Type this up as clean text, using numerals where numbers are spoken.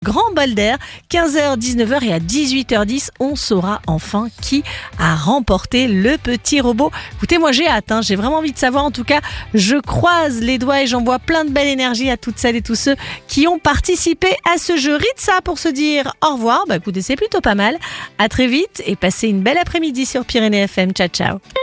Grand bol d'air, 15h, 19h et à 18h10, on saura enfin qui a remporté le petit robot. Écoutez, moi j'ai hâte, j'ai vraiment envie de savoir. En tout cas, je croise les doigts et j'envoie plein de belle énergie à toutes celles et tous ceux qui ont participé à ce jeu. Ritza pour se dire au revoir. Écoutez, c'est plutôt pas mal. À très vite et passez une belle après-midi sur Pyrénées FM. Ciao, ciao.